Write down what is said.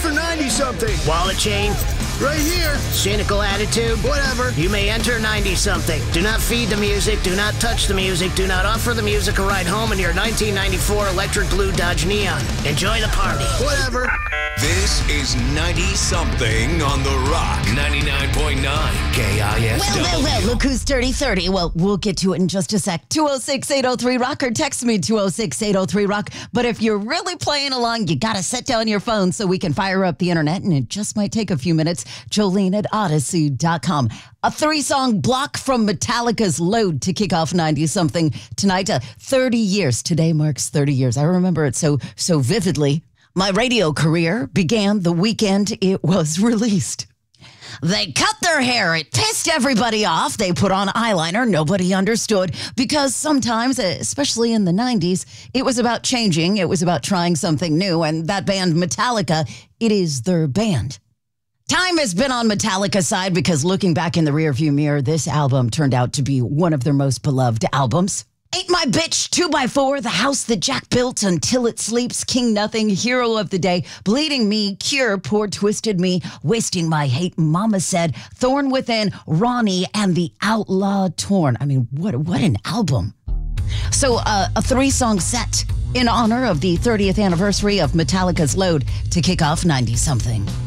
for 90-something. Wallet chain, Right here. cynical attitude, Whatever. you may enter 90-something. Do not feed the music, do not touch the music, do not offer the music a ride home in your 1994 electric blue Dodge Neon. Enjoy the party. Whatever. This is 90-something on The Rock. 99.9 KISW. Well, look who's Dirty 30. Well, we'll get to it in just a sec. 206-803-ROCK or text me 206-803-ROCK. But if you're really playing along, you got to set down your phone so we can fire up the internet, and it just might take a few minutes. Jolene at Odyssey.com. A 3-song block from Metallica's Load to kick off 90-something tonight. 30 years. Today marks 30 years. I remember it so vividly. My radio career began the weekend it was released. They cut their hair. It pissed everybody off. They put on eyeliner. Nobody understood because sometimes, especially in the 90s, it was about changing. It was about trying something new. And that band, Metallica, it is their band. Time has been on Metallica's side because looking back in the rearview mirror, this album turned out to be one of their most beloved albums. Ain't My Bitch, 2x4, The House That Jack Built, Until It Sleeps, King Nothing, Hero of the Day, Bleeding Me, Cure, Poor Twisted Me, Wasting My Hate, Mama Said, Thorn Within, Ronnie, and The Outlaw Torn. I mean, what an album. So a 3-song set in honor of the 30th anniversary of Metallica's Load to kick off 90-something.